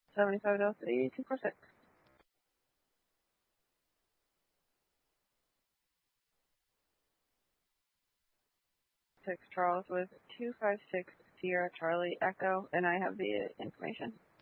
75 Delta 246. 6 Charles with 256 Sierra Charlie Echo, and I have the information.